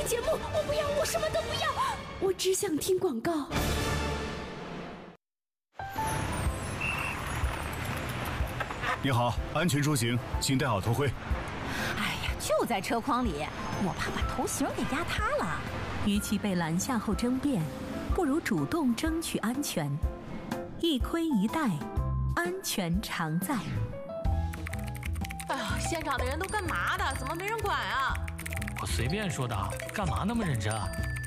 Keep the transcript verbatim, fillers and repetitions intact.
听节目，我不要，我什么都不要，我只想听广告。 你好，安全出行，请戴好头盔。 哎呀，就在车筐里，我怕把头型给压塌了。 与其被拦下后争辩，不如主动争取安全。一盔一戴，安全常在。 哎呀，现场的人都干嘛的？怎么没人管啊？ 我随便说的，干嘛那么认真啊？